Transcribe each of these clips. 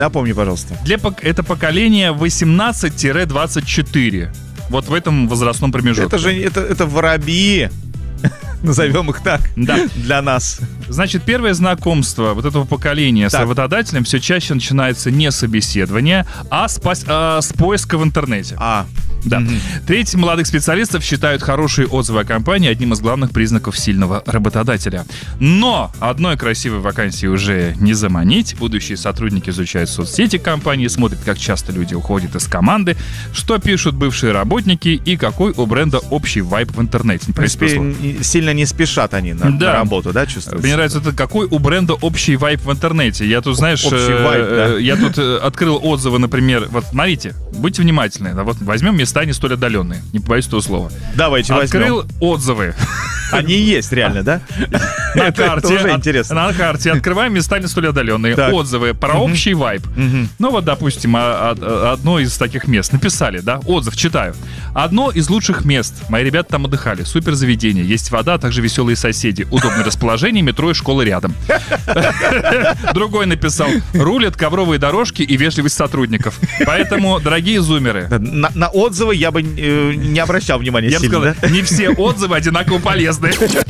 Напомни, пожалуйста. Это поколение 18-24. Вот в этом возрастном промежутке. Это же это воробьи. Назовем их так, да. Для нас. Значит, первое знакомство вот этого поколения с работодателем все чаще начинается не с собеседования, а с поиска в интернете. Да. Треть молодых специалистов считают хорошие отзывы о компании одним из главных признаков сильного работодателя. Но одной красивой вакансии уже не заманить. Будущие сотрудники изучают соцсети компании, смотрят, как часто люди уходят из команды, что пишут бывшие работники и какой у бренда общий вайб в интернете. В принципе, сильно не спешат они на работу, да, чувствуют? Мне нравится, какой у бренда общий вайб в интернете. Я тут, знаешь, я тут открыл отзывы, например, вот смотрите, будьте внимательны, вот возьмем места не столь отдаленные, не побоюсь этого слова. Давайте возьмем. Открыл отзывы. Они есть реально, да? На карте. Это уже интересно. На карте открываем места не столь отдаленные. Отзывы про общий вайб. Ну вот, допустим, одно из таких мест. Написали, да? Отзыв, читаю. Одно из лучших мест. Мои ребята там отдыхали. Супер заведение. Есть вода, а также веселые соседи. Удобное расположение, метро и школы рядом. Другой написал: рулят ковровые дорожки и вежливость сотрудников. Поэтому, дорогие зумеры, на отзывы я бы не обращал внимания сильно. Я бы сказал, не все отзывы одинаково полезны.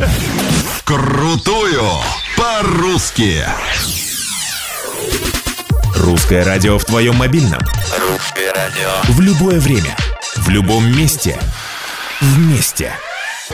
Крутую по-русски. Русское радио в твоем мобильном. Русское радио. В любое время. В любом месте. Вместе.